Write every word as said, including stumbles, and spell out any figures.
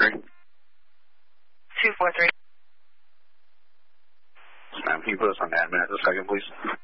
three. two four three. Ma'am, can you put us on admin at the second, please?